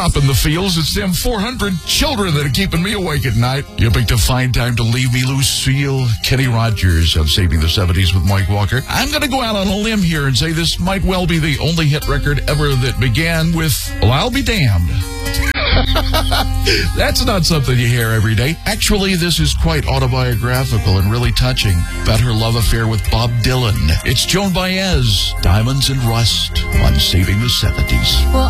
up in the fields. It's them 400 children that are keeping me awake at night. You picked a fine time to leave me, Lucille. Kenny Rogers of Saving the 70s with Mike Walker. I'm going to go out on a limb here and say this might well be the only hit record ever that began with, well, I'll be damned. That's not something you hear every day. Actually, this is quite autobiographical and really touching about her love affair with Bob Dylan. It's Joan Baez, Diamonds and Rust on Saving the 70s. Well,